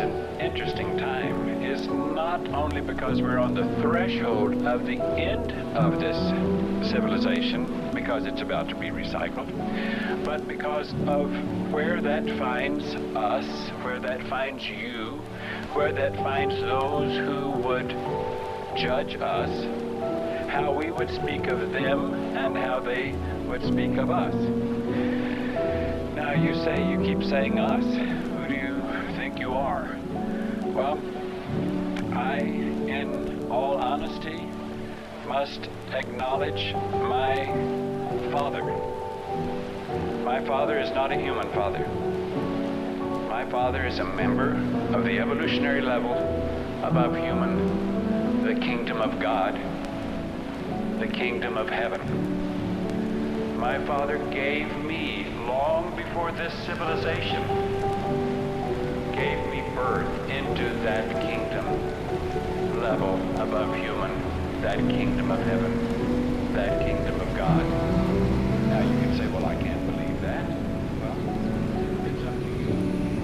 an interesting time is not only because we're on the threshold of the end of this civilization, because it's about to be recycled, but because of where that finds us, where that finds you, where that finds those who would judge us, how we would speak of them and how they would speak of us. Now you keep saying us. Who do you think you are? Well, I, in all honesty, must acknowledge my father. My father is not a human father. My father is a member of the evolutionary level above human, the kingdom of God, the kingdom of heaven. My father gave me, long before this civilization, gave me birth into that kingdom level above human, that kingdom of heaven, that kingdom of God.